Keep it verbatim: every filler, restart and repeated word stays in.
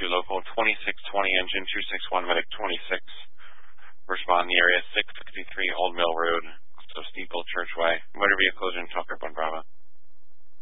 two local, twenty-six twenty engine, two six one medic twenty-six. Respond in the area, six fifty-three Old Mill Road, so Steeple Churchway. Motor vehicle is in Tucker, one Bravo.